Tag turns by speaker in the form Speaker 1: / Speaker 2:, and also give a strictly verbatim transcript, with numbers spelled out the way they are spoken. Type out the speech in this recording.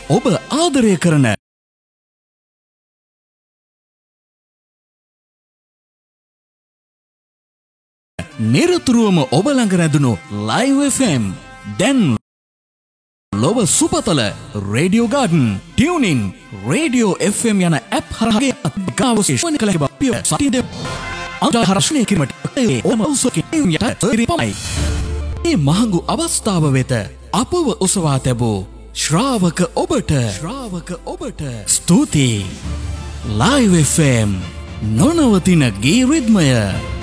Speaker 1: ඔබ ආදරය කරන නිරතුරුවම ඔබ ළඟ රැඳුණු ලයිව් එෆ් එම් දැන් ලොව සුපතල radio garden tuning radio F M යන ඇප් හරහා ගාවශේෂණ කළ බපිය සතිද අන්තහර්ෂණය කිරීමට ඕම උසකින් යට පමයි. මේ මහඟු අවස්ථාව වෙත අපව උසවා තැබූ ශ්‍රාවක ඔබට ශ්‍රාවක ඔබට ස්තුතියි. ලයිව් එෆ් එම් නොනවතින ගී රිද්මය.